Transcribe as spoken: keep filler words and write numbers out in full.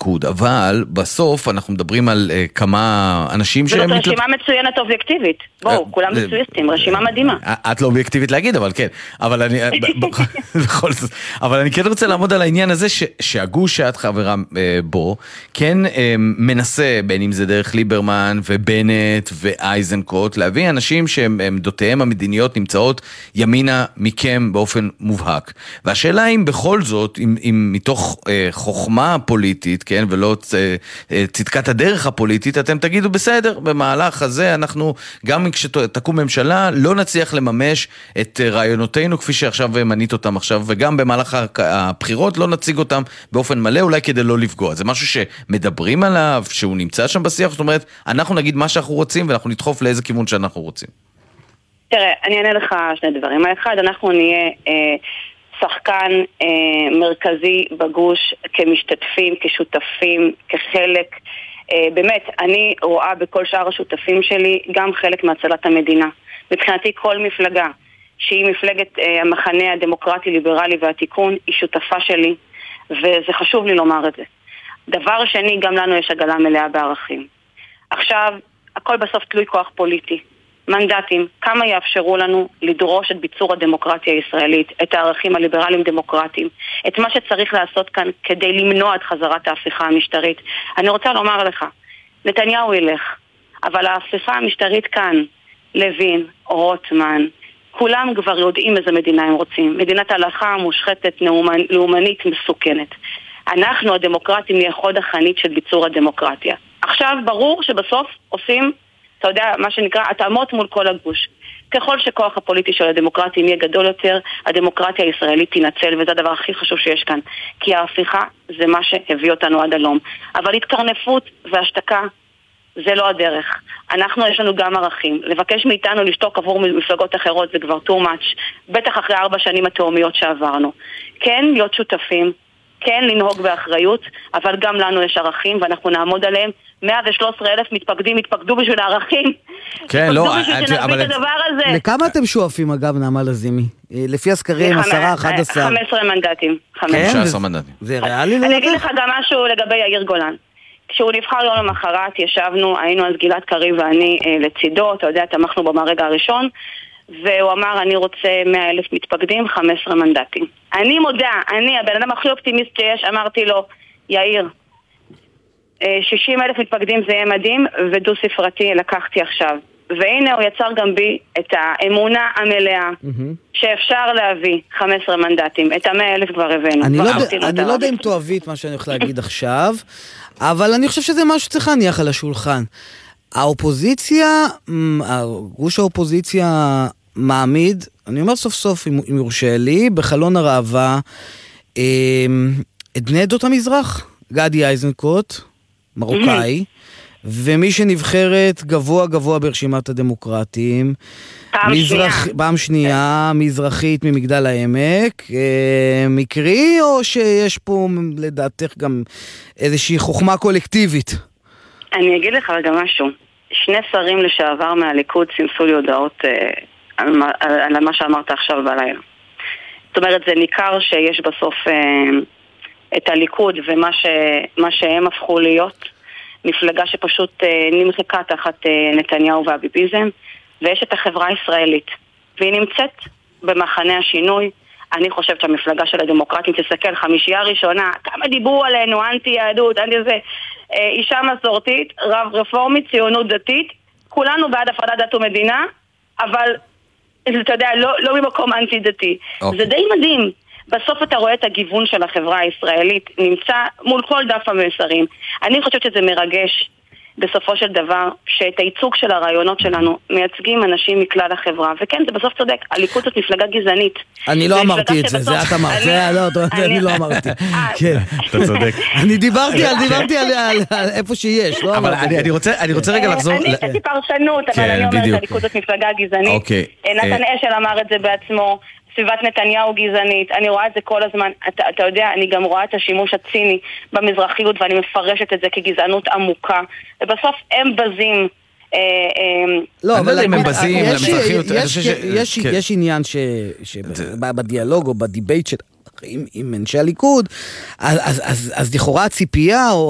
הליכוד, אבל בסוף אנחנו מדברים על כמה אנשים זאת רשימה מצוינת אובייקטיבית. בואו, כולם מצויסטים, רשימה מדהימה. את לא אובייקטיבית להגיד, אבל כן. אבל אני, בכל זאת, אבל אני כן רוצה לעמוד על העניין הזה שהגוש שאת חברה בו, כן מנסה, בין אם זה דרך ליברמן ובנט ואייזנקוט, להביא אנשים שעמדותיהם המדיניות נמצאות ימינה מכם באופן מובהק. והשאלה אם בכל זאת, אם, אם מתוך אה, חוכמה פוליטית, כן, ולא אה, צדקת הדרך הפוליטית, אתם תגידו בסדר, במהלך הזה אנחנו, גם כשתקום ממשלה, לא נצליח לממש את רעיונותינו, כפי שעכשיו מנית אותם עכשיו, וגם במהלך הבחירות לא נציג אותם באופן מלא, אולי כדי לא לפגוע. זה משהו שמדברים עליו, שהוא נמצא שם בשיח, זאת אומרת, אנחנו נגיד מה שאנחנו רוצים, ואנחנו נדחוף לאיזה כיוון שאנחנו רוצים. תראה, אני אענה לך שני דברים. האחד, אנחנו נהיה אה, שחקן אה, מרכזי בגוש, כמשתתפים, כשותפים, כחלק. אה, באמת, אני רואה בכל שאר השותפים שלי גם חלק מהצלת המדינה. מבחינתי כל מפלגה, שהיא מפלגת אה, המחנה הדמוקרטי, ליברלי והתיקון, היא שותפה שלי, וזה חשוב לי לומר את זה. דבר שני, גם לנו יש עגלה מלאה בערכים. עכשיו, הכל בסוף תלוי כוח פוליטי. מנדטים, כמה יאפשרו לנו לדרוש את ביצור הדמוקרטיה הישראלית, את הערכים הליברליים דמוקרטיים, את מה שצריך לעשות כאן כדי למנוע את חזרת ההפיכה המשטרית. אני רוצה לומר לך, נתניהו ילך, אבל ההפיכה המשטרית כאן, לוין, רוטמן, כולם כבר יודעים איזה מדינה הם רוצים. מדינת הלכה מושחתת, לאומנית, מסוכנת. אנחנו הדמוקרטים נהיה חוד החנית של ביצור הדמוקרטיה. עכשיו ברור שבסוף עושים, אתה יודע, מה שנקרא, התאמות מול כל הגוש. ככל שכוח הפוליטי של הדמוקרטים יהיה גדול יותר, הדמוקרטיה הישראלית תנצל, וזה הדבר הכי חשוב שיש כאן. כי ההפיכה זה מה שהביא אותנו עד הלום. אבל התקרנפות והשתקה זה לא הדרך. אנחנו, יש לנו גם ערכים. לבקש מאיתנו לשתוק עבור מפלגות אחרות זה כבר too much. בטח אחרי ארבע שנים התאומיות שעברנו. כן, להיות שותפים, כן, לנהוג באחריות, אבל גם לנו יש ערכים, ואנחנו נעמוד עליהם. מאה ושלוש עשרה אלף מתפקדים, התפקדו בשביל הערכים. כן, לא, אבל... לכמה אתם שואפים, אגב, נעמה לזימי? לפי הסקרים, עשרה, אחד עשר. חמש עשרה מנדטים. חמש עשרה מנדטים. זה ריאלי? אני אגיד לך גם משהו לגבי יאיר גולן. כשהוא נבחר יום למחרת, ישבנו, היינו אז גלעד קריב ואני לצידו, אתה יודע, תמכנו בו מהרגע הראשון, והוא אמר, אני רוצה מאה אלף מתפקדים, חמש עשרה מנדטים. אני מודה, אני, הבן אדם הכי אופטימיסט שיש, אמרתי לו, יאיר, שישים אלף מתפקדים זה יהיה מדהים, ודו ספרתי לקחתי עכשיו. והנה הוא יצר גם בי את האמונה המלאה, שאפשר להביא חמש עשרה מנדטים. את המאה אלף כבר הבאנו. אני לא יודע אם תאהבי את מה שאני הולך להגיד עכשיו, אבל אני חושב שזה משהו שצריך להניח על השולחן. האופוזיציה, גוש האופוזיציה מעמיד, אני אומר סוף סוף, אם יורשה לי, בחלון הראווה, את בני עדות המזרח, גדי איזנקוט, מרוקאי, ומי שנבחרת גבוה גבוה ברשימת הדמוקרטים, פעם מזרח, שנייה. פעם שנייה, מזרחית ממגדל העמק, מקרי, או שיש פה לדעתך גם איזושהי חוכמה קולקטיבית? אני אגיד לך רגע משהו. שני שרים לשעבר מהליכוד סימסו לי הודעות אה, על, על, על מה שאמרת עכשיו בלילה. זאת אומרת, זה ניכר שיש בסוף אה, את הליכוד ומה ש, מה שהם הפכו להיות, מפלגה שפשוט אה, נמחקה תחת אה, נתניהו והביביזם, ויש את החברה הישראלית, והיא נמצאת במחנה השינוי. אני חושבת שהמפלגה של הדמוקרטים תסתכל חמישייה ראשונה, כמה דיברו עלינו, אנטי יהדות, אנטי זה, אישה מסורתית, רב רפורמית, ציונות דתית, כולנו בעד הפרדת דת ומדינה, אבל אתה יודע, לא, לא ממקום אנטי דתי. Okay. זה די מדהים. בסוף אתה רואה את הגיוון של החברה הישראלית, נמצא מול כל דף המסרים. אני חושבת שזה מרגש בסופו של דבר, שאת הייצוג של הרעיונות שלנו מייצגים אנשים מכלל החברה. וכן, זה בסוף צודק, הליכוד זאת מפלגה גזענית. אני לא אמרתי את זה, זה את אמרת. זה אני לא אמרתי. כן, אתה צודק. אני דיברתי על דיברתי על איפה שיש, לא אבל אני רוצה אני רוצה רגע לחזור. אני עשיתי פרשנות, אבל אני אומרת, הליכוד זאת מפלגה גזענית. נתן אשל אמר את זה בעצמו. סביבת נתניהו גזענית, אני רואה את זה כל הזמן, אתה, אתה יודע, אני גם רואה את השימוש הציני במזרחיות, ואני מפרשת את זה כגזענות עמוקה, ובסוף הם בזים. לא, אבל הם בזים למזרחיות. יש עניין שבדיאלוג או בדיבייט עם אנשי הליכוד, אז לכאורה הציפייה,